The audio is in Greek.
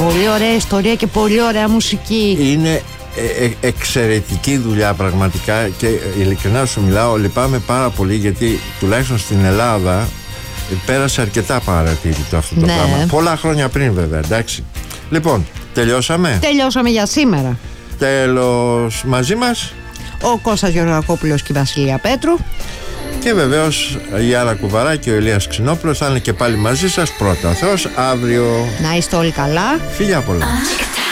Πολύ ωραία ιστορία και πολύ ωραία μουσική. Είναι εξαιρετική δουλειά πραγματικά και ειλικρινά σου μιλάω, λυπάμαι πάρα πολύ γιατί τουλάχιστον στην Ελλάδα πέρασε αρκετά παρατήρητο αυτό το πράγμα. Πολλά χρόνια πριν βέβαια, εντάξει. Λοιπόν, τελειώσαμε. Τελειώσαμε για σήμερα. Τέλος, μαζί μας ο Κώστας Γεωργακόπουλος και η Βασιλεία Πέτρου. Και βεβαίως η Άρα Κουβαρά και ο Ηλίας Ξινόπουλος θα είναι και πάλι μαζί σας, πρώτα ο Θεός, αύριο. Να είστε όλοι καλά. Φιλιά πολλά.